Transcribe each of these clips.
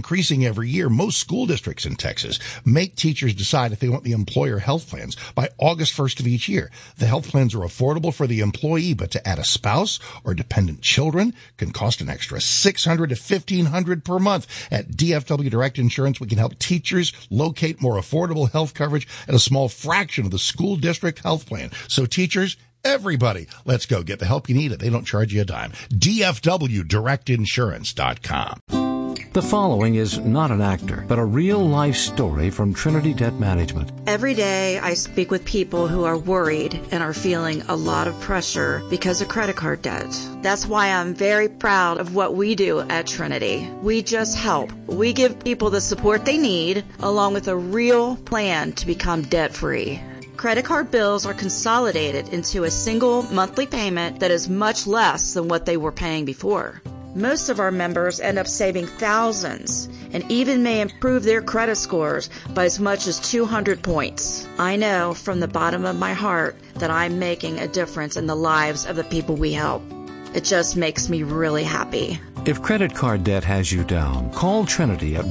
increasing every year. Most school districts in Texas make teachers decide if they want the employer health plans by August 1st of each year. The health plans are affordable for the employee, but to add a spouse or dependent children can cost an extra $600 to $1,500 per month. At DFW Direct Insurance, we can help teachers locate more affordable health coverage at a small fraction of the school district health plan. So teachers, everybody, let's go get the help you need. They don't charge you a dime. DFWDirectInsurance.com. The following is not an actor, but a real-life story from Trinity Debt Management. Every day I speak with people who are worried and are feeling a lot of pressure because of credit card debt. That's why I'm very proud of what we do at Trinity. We just help. We give people the support they need, along with a real plan to become debt-free. Credit card bills are consolidated into a single monthly payment that is much less than what they were paying before. Most of our members end up saving thousands and even may improve their credit scores by as much as 200 points. I know from the bottom of my heart that I'm making a difference in the lives of the people we help. It just makes me really happy. If credit card debt has you down, call Trinity at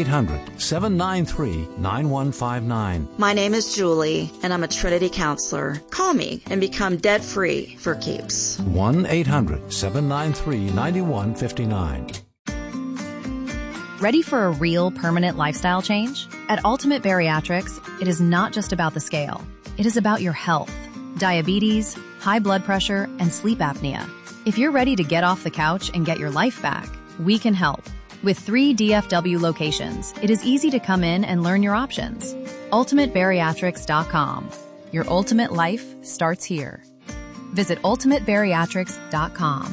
1-800-793-9159. My name is Julie, and I'm a Trinity counselor. Call me and become debt-free for keeps. 1-800-793-9159. Ready for a real permanent lifestyle change? At Ultimate Bariatrics, it is not just about the scale. It is about your health, diabetes, high blood pressure, and sleep apnea. If you're ready to get off the couch and get your life back, we can help. With 3 DFW locations, it is easy to come in and learn your options. UltimateBariatrics.com. Your ultimate life starts here. Visit UltimateBariatrics.com.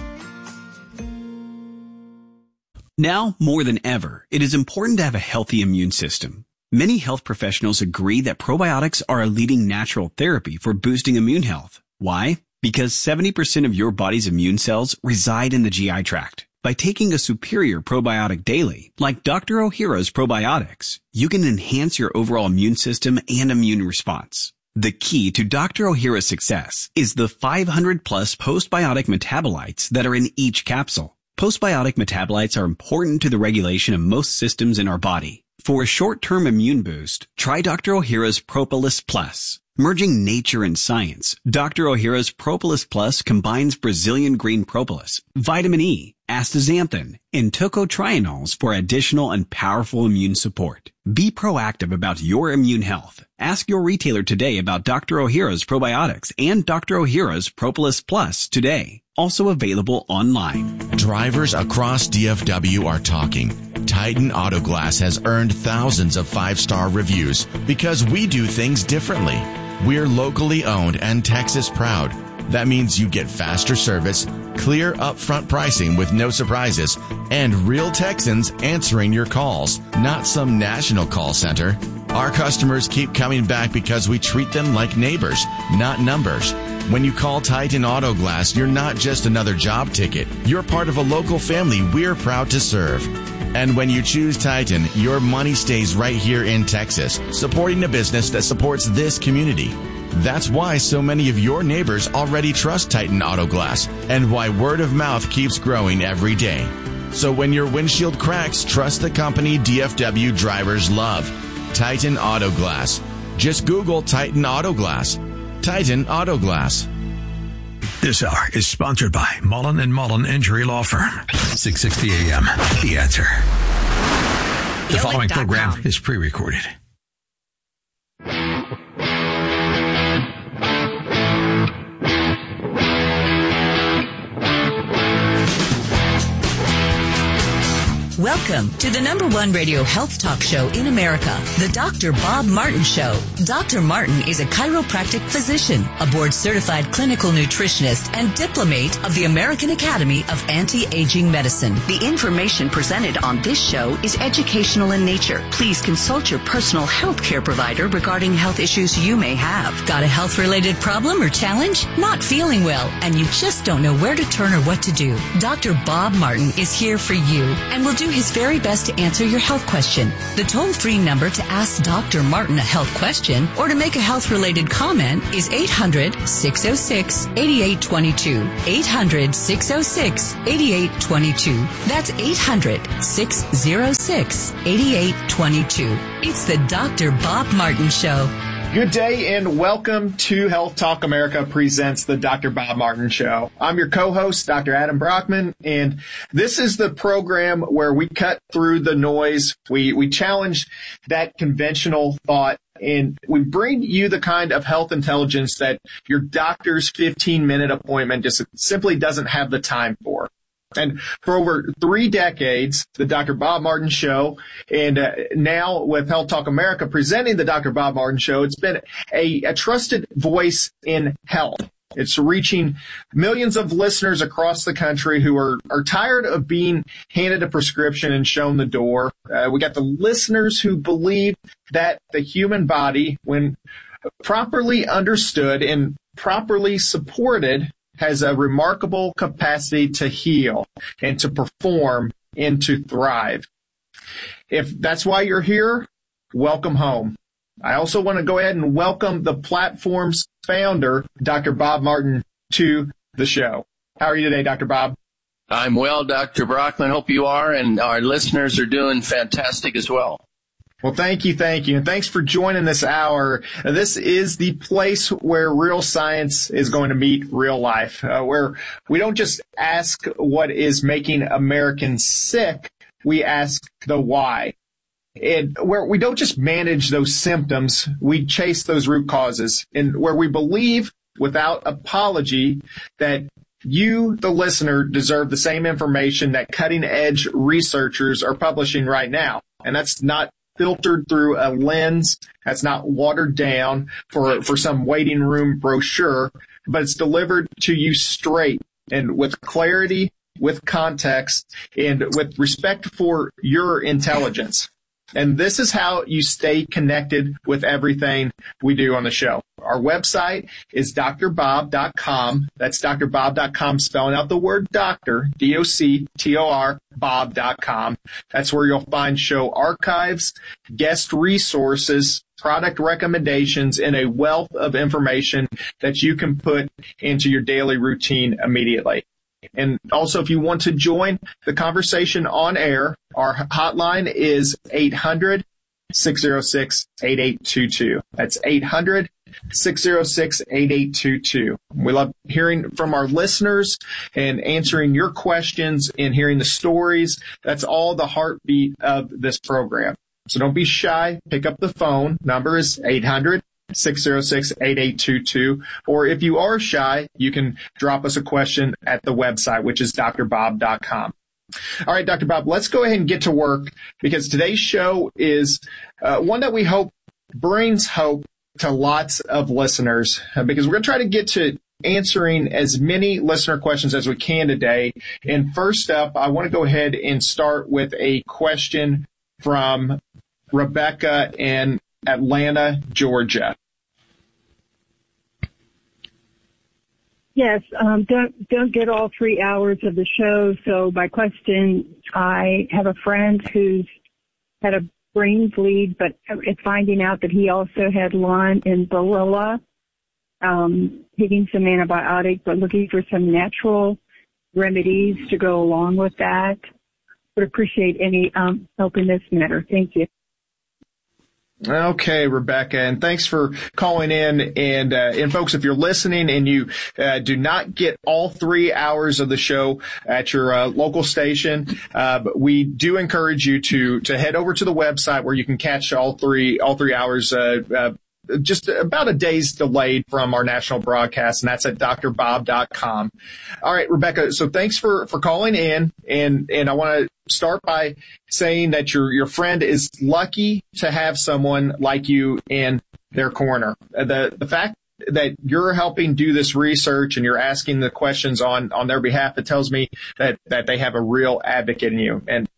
Now, more than ever, it is important to have a healthy immune system. Many health professionals agree that probiotics are a leading natural therapy for boosting immune health. Why? Because 70% of your body's immune cells reside in the GI tract. By taking a superior probiotic daily, like Dr. Ohhira's probiotics, you can enhance your overall immune system and immune response. The key to Dr. Ohhira's success is the 500-plus postbiotic metabolites that are in each capsule. Postbiotic metabolites are important to the regulation of most systems in our body. For a short-term immune boost, try Dr. Ohhira's Propolis Plus. Merging nature and science, Dr. Ohhira's Propolis Plus combines Brazilian green propolis, vitamin E, astaxanthin, and tocotrienols for additional and powerful immune support. Be proactive about your immune health. Ask your retailer today about Dr. Ohhira's probiotics and Dr. Ohhira's Propolis Plus today. Also available online. Drivers across DFW are talking. Titan Auto Glass has earned thousands of 5-star reviews because we do things differently. We're locally owned and Texas proud. That means you get faster service, clear upfront pricing with no surprises, and real Texans answering your calls, not some national call center. Our customers keep coming back because we treat them like neighbors, not numbers. When you call Titan Auto Glass, you're not just another job ticket. You're part of a local family we're proud to serve. And when you choose Titan, your money stays right here in Texas, supporting a business that supports this community. That's why so many of your neighbors already trust Titan Auto Glass, and why word of mouth keeps growing every day. So when your windshield cracks, trust the company DFW drivers love. Titan Auto Glass. Just Google Titan Auto Glass. Titan Auto Glass. This hour is sponsored by Mullen & Mullen Injury Law Firm. 660 AM. The Answer. The following program is pre-recorded. Welcome to the #1 radio health talk show in America, the Dr. Bob Martin Show. Dr. Martin is a chiropractic physician, a board-certified clinical nutritionist, and diplomate of the American Academy of Anti-Aging Medicine. The information presented on this show is educational in nature. Please consult your personal health care provider regarding health issues you may have. Got a health-related problem or challenge? Not feeling well, and you just don't know where to turn or what to do? Dr. Bob Martin is here for you and will do do his very best to answer your health question. The toll-free number to ask Dr. Martin a health question or to make a health-related comment is 800-606-8822. 800-606-8822. That's 800-606-8822. It's the Dr. Bob Martin Show. Good day and welcome to Health Talk America presents the Dr. Bob Martin Show. I'm your co-host, Dr. Adam Brockman, and this is the program where we cut through the noise. We challenge that conventional thought, and we bring you the kind of health intelligence that your doctor's 15-minute appointment just simply doesn't have the time for. And for over 3 decades, the Dr. Bob Martin Show, and now with Health Talk America presenting the Dr. Bob Martin Show, it's been a trusted voice in health. It's reaching millions of listeners across the country who are tired of being handed a prescription and shown the door. We got the listeners who believe that the human body, when properly understood and properly supported, has a remarkable capacity to heal and to perform and to thrive. If that's why you're here, welcome home. I also want to go ahead and welcome the platform's founder, Dr. Bob Martin, to the show. How are you today, Dr. Bob? I'm well, Dr. Brockman. Hope you are, and our listeners are doing fantastic as well. Well, thank you. And thanks for joining this hour. This is the place where real science is going to meet real life, where we don't just ask what is making Americans sick, we ask the why. And where we don't just manage those symptoms, we chase those root causes. And where we believe without apology that you, the listener, deserve the same information that cutting-edge researchers are publishing right now. And that's not filtered through a lens, that's not watered down for some waiting room brochure, but it's delivered to you straight and with clarity, with context, and with respect for your intelligence. And this is how you stay connected with everything we do on the show. Our website is drbob.com. That's drbob.com, spelling out the word doctor, D-O-C-T-O-R, bob.com. That's where you'll find show archives, guest resources, product recommendations, and a wealth of information that you can put into your daily routine immediately. And also, if you want to join the conversation on air, our hotline is 800-606-8822. That's 800-606-8822. We love hearing from our listeners and answering your questions and hearing the stories. That's all the heartbeat of this program. So don't be shy. Pick up the phone. Number is 800-606-8822. Or if you are shy, you can drop us a question at the website, which is drbob.com. All right, Dr. Bob, let's go ahead and get to work, because today's show is one that we hope brings hope to lots of listeners, because we're going to try to get to answering as many listener questions as we can today. And first up, I want to go ahead and start with a question from Rebecca in Atlanta, Georgia. Yes, don't get all 3 hours of the show. So my question, I have a friend who's had a brain bleed, but it's finding out that he also had Lyme and Barilla, taking some antibiotics, but looking for some natural remedies to go along with that. Would appreciate any help in this matter. Thank you. Okay, Rebecca, and thanks for calling in. And folks, if you're listening and you do not get all 3 hours of the show at your local station, but we do encourage you to head over to the website where you can catch all three hours. Just about a day's delayed from our national broadcast, and that's at drbob.com. All right, Rebecca, so thanks for calling in, and I want to start by saying that your friend is lucky to have someone like you in their corner. The fact that you're helping do this research and you're asking the questions on their behalf, it tells me that they have a real advocate in you. And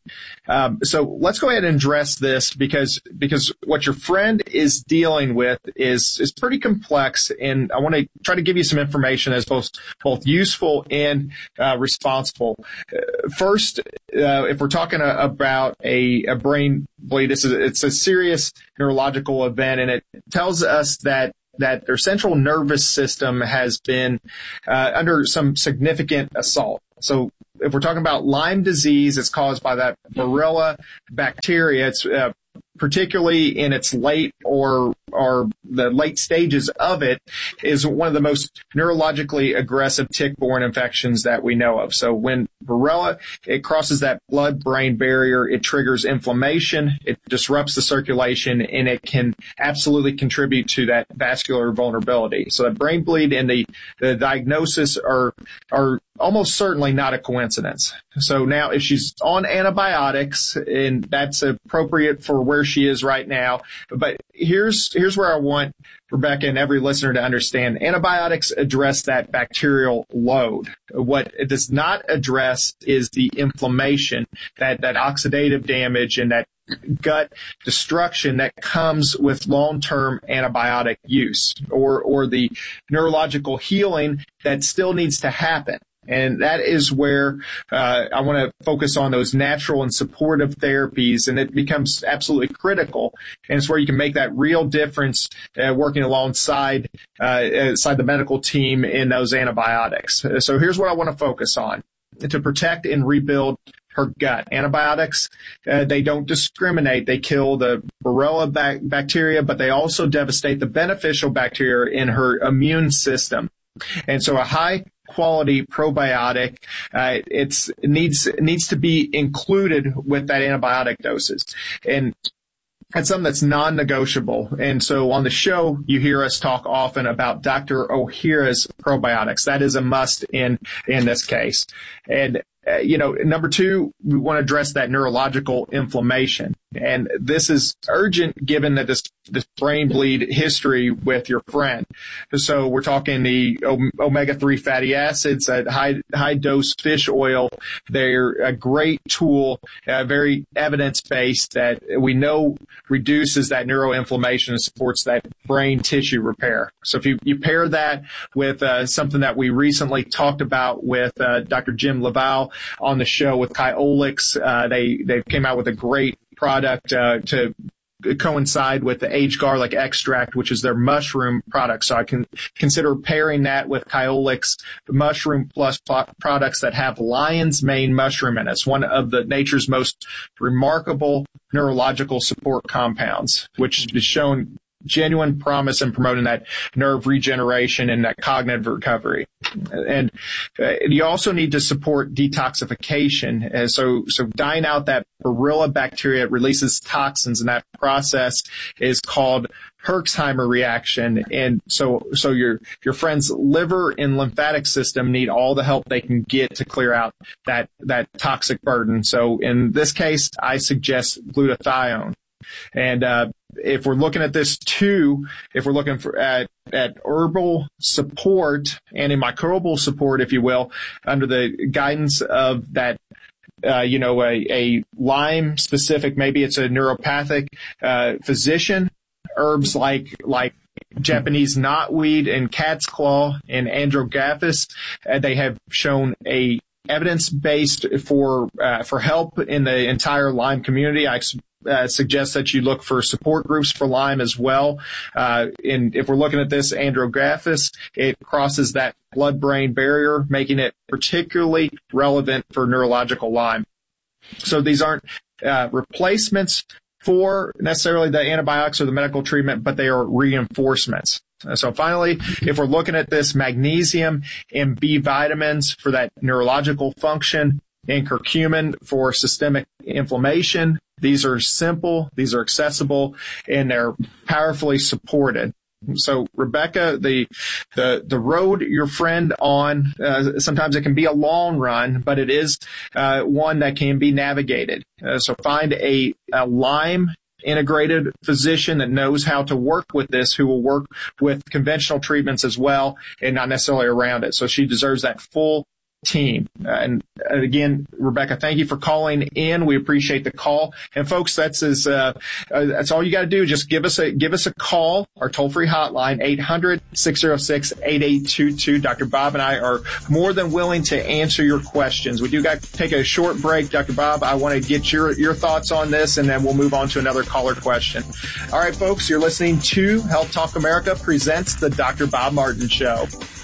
So let's go ahead and address this because what your friend is dealing with is pretty complex, and I want to try to give you some information that's both useful and responsible. First, if we're talking about a brain bleed, it's a serious neurological event, and it tells us that their central nervous system has been under some significant assault. So if we're talking about Lyme disease, it's caused by that Varroa bacteria. It's particularly in its late or the late stages of it, is one of the most neurologically aggressive tick-borne infections that we know of. So when Varroa, it crosses that blood-brain barrier, it triggers inflammation, it disrupts the circulation, and it can absolutely contribute to that vascular vulnerability. So the brain bleed and the diagnosis are almost certainly not a coincidence. So now if she's on antibiotics, and that's appropriate for where she is right now, but here's where I want Rebecca and every listener to understand. Antibiotics address that bacterial load. What it does not address is the inflammation, that oxidative damage and that gut destruction that comes with long-term antibiotic use, or the neurological healing that still needs to happen. And that is where I want to focus on those natural and supportive therapies, and it becomes absolutely critical. And it's where you can make that real difference working alongside the medical team in those antibiotics. So here's what I want to focus on. To protect and rebuild her gut. Antibiotics, they don't discriminate. They kill the Varroa bacteria, but they also devastate the beneficial bacteria in her immune system. And so a high quality probiotic, it needs to be included with that antibiotic doses. And it's something that's non-negotiable. And so on the show, you hear us talk often about Dr. Ohhira's probiotics. That is a must in this case. And number two, we want to address that neurological inflammation. And this is urgent given that this brain bleed history with your friend. So we're talking the omega-3 fatty acids, high dose fish oil. They're a great tool, very evidence-based, that we know reduces that neuroinflammation and supports that brain tissue repair. So if you pair that with something that we recently talked about with Dr. Jim Laval on the show with Kyolix, they came out with a great product to coincide with the aged garlic extract, which is their mushroom product. So I can consider pairing that with Kyolix Mushroom Plus products that have lion's mane mushroom in it. It's one of the nature's most remarkable neurological support compounds, which is shown genuine promise in promoting that nerve regeneration and that cognitive recovery. And you also need to support detoxification. And so dying out that Varroa bacteria releases toxins, and that process is called Herxheimer reaction. And so your friend's liver and lymphatic system need all the help they can get to clear out that toxic burden. So in this case, I suggest glutathione. And if we're looking at this too, if we're looking at herbal support, antimicrobial support, if you will, under the guidance of that, a Lyme specific, maybe it's a neuropathic physician, herbs like Japanese knotweed and cat's claw and andrographis, they have shown a evidence-based for help in the entire Lyme community. I suggest that you look for support groups for Lyme as well. And if we're looking at this andrographis, it crosses that blood-brain barrier, making it particularly relevant for neurological Lyme. So these aren't replacements for necessarily the antibiotics or the medical treatment, but they are reinforcements. So finally, if we're looking at this, magnesium and B vitamins for that neurological function, and curcumin for systemic inflammation. These are simple, these are accessible, and they're powerfully supported. So, Rebecca, the road your friend on, sometimes it can be a long run, but it is one that can be navigated. So find a Lyme integrated physician that knows how to work with this, who will work with conventional treatments as well and not necessarily around it. So she deserves that full team. And again, Rebecca, thank you for calling in. We appreciate the call. And folks, that's all you got to do. Just give us a call. Our toll-free hotline, 800-606-8822. Dr. Bob and I are more than willing to answer your questions. We do got to take a short break. Dr. Bob, I want to get your thoughts on this, and then we'll move on to another caller question. All right, folks, you're listening to Health Talk America presents the Dr. Bob Martin Show.